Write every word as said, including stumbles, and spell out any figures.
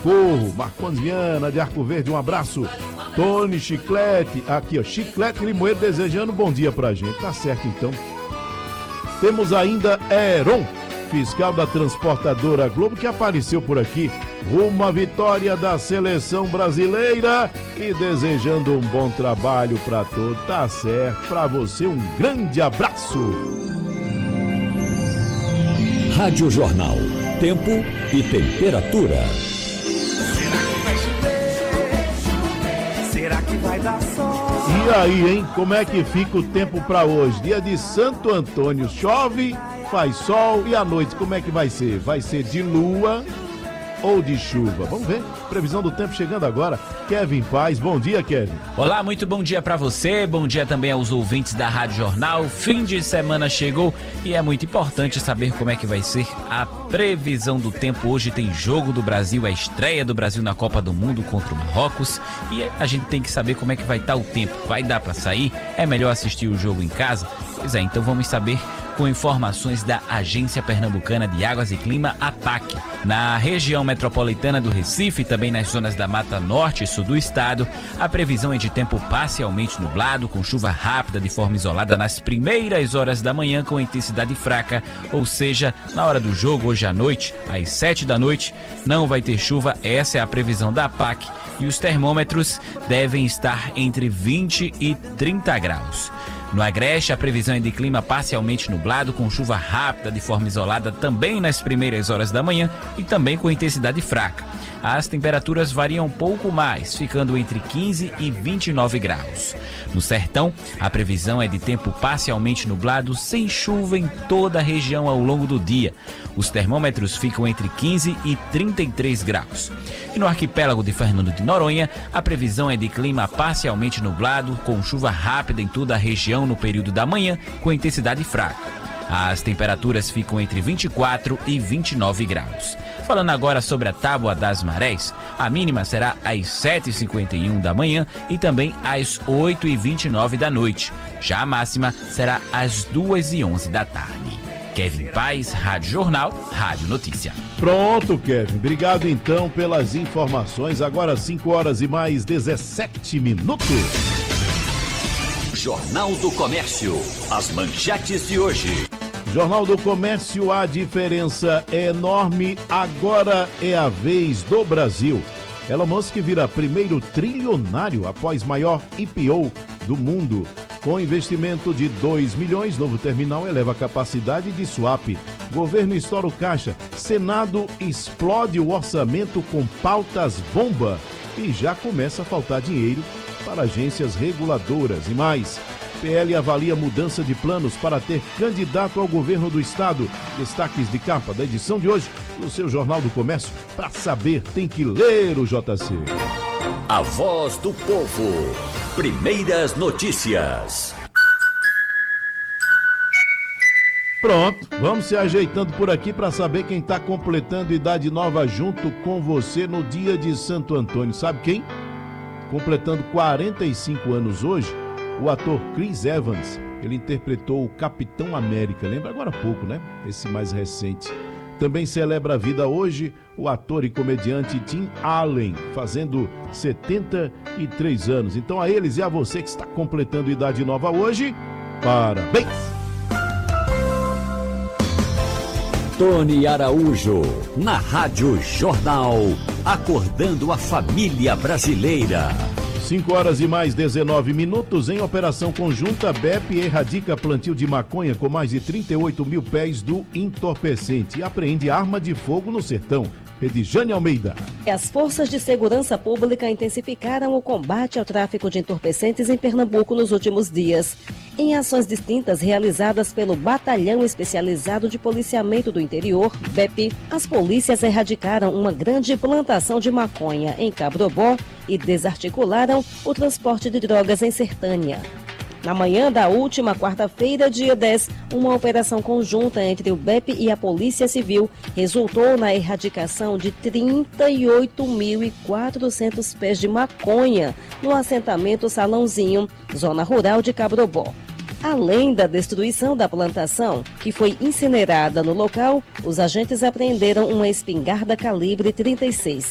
Socorro, Marcondes Viana de Arco Verde, um abraço. Tony Chiclete, aqui ó, Chiclete Limoeiro desejando um bom dia pra gente, tá certo então. Temos ainda Heron, fiscal da transportadora Globo, que apareceu por aqui, rumo à vitória da seleção brasileira e desejando um bom trabalho pra todos, tá certo, pra você um grande abraço. Rádio Jornal, tempo e temperatura. Será que vai dar sol? E aí, hein? Como é que fica o tempo pra hoje? Dia de Santo Antônio, chove, faz sol e à noite como é que vai ser? Vai ser de lua ou de chuva? Vamos ver. Previsão do tempo chegando agora. Kevin Paz, bom dia, Kevin. Olá, muito bom dia pra você, bom dia também aos ouvintes da Rádio Jornal. Fim de semana chegou e é muito importante saber como é que vai ser a previsão do tempo. Hoje tem jogo do Brasil, a estreia do Brasil na Copa do Mundo contra o Marrocos e a gente tem que saber como é que vai estar o tempo. Vai dar pra sair? É melhor assistir o jogo em casa? Pois é, então vamos saber com informações da Agência Pernambucana de Águas e Clima, APAC. Na região metropolitana do Recife, também nas zonas da Mata Norte e Sul do estado, a previsão é de tempo parcialmente nublado, com chuva rápida de forma isolada nas primeiras horas da manhã com intensidade fraca, ou seja, na hora do jogo hoje à noite, às sete da noite, não vai ter chuva, essa é a previsão da APAC, e os termômetros devem estar entre vinte e trinta graus. No Agreste, a previsão é de clima parcialmente nublado, com chuva rápida de forma isolada também nas primeiras horas da manhã e também com intensidade fraca. As temperaturas variam um pouco mais, ficando entre quinze e vinte e nove graus. No Sertão, a previsão é de tempo parcialmente nublado, sem chuva em toda a região ao longo do dia. Os termômetros ficam entre quinze e trinta e três graus. E no arquipélago de Fernando de Noronha, a previsão é de clima parcialmente nublado, com chuva rápida em toda a região no período da manhã, com intensidade fraca. As temperaturas ficam entre vinte e quatro e vinte e nove graus. Falando agora sobre a tábua das marés, a mínima será às sete e cinquenta e um da manhã e também às oito e vinte e nove da noite. Já a máxima será às duas e onze da tarde. Kevin Paz, Rádio Jornal, Rádio Notícia. Pronto, Kevin. Obrigado então pelas informações. Agora cinco horas e mais dezessete minutos. Jornal do Comércio, as manchetes de hoje. Jornal do Comércio, a diferença é enorme, agora é a vez do Brasil. Elon Musk vira primeiro trilionário após maior I P O do mundo. Com investimento de dois milhões, novo terminal eleva a capacidade de swap. Governo estoura o caixa. Senado explode o orçamento com pautas bomba. E já começa a faltar dinheiro para agências reguladoras e mais. P L avalia mudança de planos para ter candidato ao governo do estado. Destaques de capa da edição de hoje no seu Jornal do Comércio. Para saber, tem que ler o J C. A voz do povo. Primeiras notícias. Pronto, vamos se ajeitando por aqui para saber quem está completando idade nova junto com você no dia de Santo Antônio. Sabe quem? Completando quarenta e cinco anos hoje, o ator Chris Evans. Ele interpretou o Capitão América, lembra agora há pouco, né? Esse mais recente. Também celebra a vida hoje o ator e comediante Tim Allen, fazendo setenta e três anos. Então a eles e a você que está completando idade nova hoje, parabéns! Tony Araújo, na Rádio Jornal, acordando a família brasileira. cinco horas e mais dezenove minutos, em operação conjunta, B E P erradica plantio de maconha com mais de trinta e oito mil pés do entorpecente e apreende arma de fogo no sertão. Edjane Almeida. As forças de segurança pública intensificaram o combate ao tráfico de entorpecentes em Pernambuco nos últimos dias. Em ações distintas realizadas pelo Batalhão Especializado de Policiamento do Interior, B E P, as polícias erradicaram uma grande plantação de maconha em Cabrobó e desarticularam o transporte de drogas em Sertânia. Na manhã da última quarta-feira, dia dez, uma operação conjunta entre o B E P e a Polícia Civil resultou na erradicação de trinta e oito mil e quatrocentos pés de maconha no assentamento Salãozinho, zona rural de Cabrobó. Além da destruição da plantação, que foi incinerada no local, os agentes apreenderam uma espingarda calibre trinta e seis,